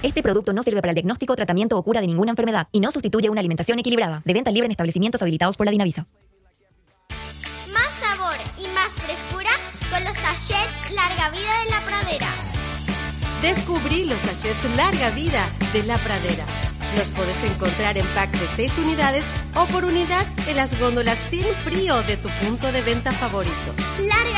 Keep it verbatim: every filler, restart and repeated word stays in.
Este producto no sirve para el diagnóstico, tratamiento o cura de ninguna enfermedad y no sustituye una alimentación equilibrada. De venta libre en establecimientos habilitados por la Dinavisa. Más sabor y más frescura con los sachets Larga Vida de La Pradera. Descubrí los sachets Larga Vida de La Pradera. Los podés encontrar en pack de seis unidades o por unidad en las góndolas sin frío de tu punto de venta favorito. Larga